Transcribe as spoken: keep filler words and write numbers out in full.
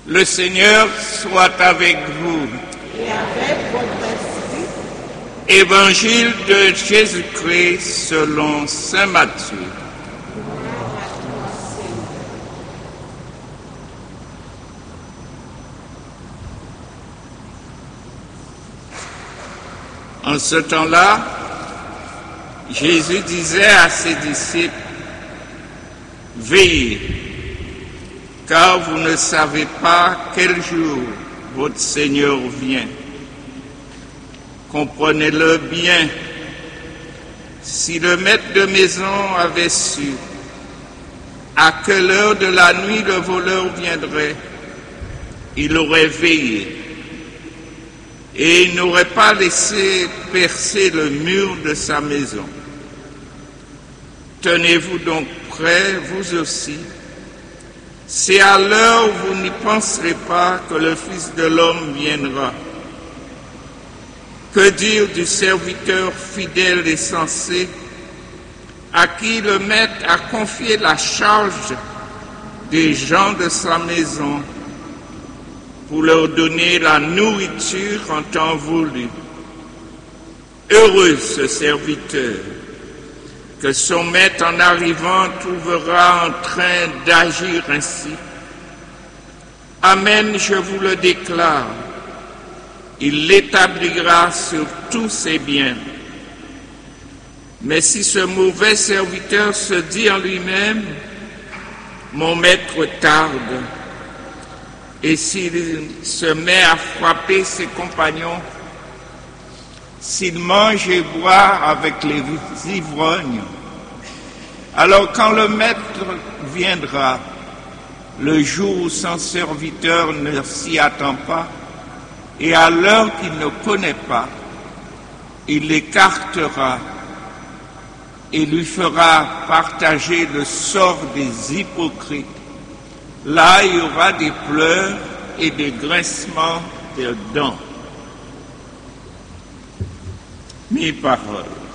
Le Seigneur soit avec vous. Et avec votre esprit. Évangile de Jésus-Christ selon saint Matthieu. En ce temps-là, Jésus disait à ses disciples, « Veillez, car vous ne savez pas quel jour votre Seigneur vient. Comprenez-le bien. Si le maître de maison avait su à quelle heure de la nuit le voleur viendrait, il aurait veillé et il n'aurait pas laissé percer le mur de sa maison. Tenez-vous donc prêts, vous aussi. C'est à l'heure où vous n'y penserez pas que le Fils de l'homme viendra. Que dire du serviteur fidèle et sensé à qui le maître a confié la charge des gens de sa maison pour leur donner la nourriture en temps voulu? Heureux ce serviteur que son maître en arrivant trouvera en train d'agir ainsi. Amen, je vous le déclare, il l'établira sur tous ses biens. Mais si ce mauvais serviteur se dit en lui-même, mon maître tarde, et s'il se met à frapper ses compagnons, s'il mange et boit avec les ivrognes, alors quand le maître viendra, le jour où son serviteur ne s'y attend pas, et à l'heure qu'il ne connaît pas, il l'écartera et lui fera partager le sort des hypocrites. Là, il y aura des pleurs et des grincements de dents. Mes paroles.